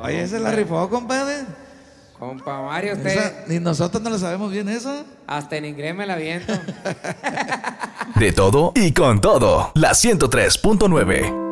Oye, esa la rifó, compadre. Compa Mario, usted. Ni nosotros no lo sabemos bien eso. Hasta en inglés me la viento. De todo y con todo. La 103.9.